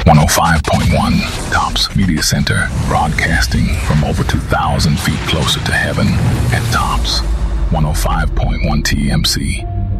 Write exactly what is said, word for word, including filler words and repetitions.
one oh five point one Tops Media Center, broadcasting from over two thousand feet closer to heaven at Tops one oh five point one T M C.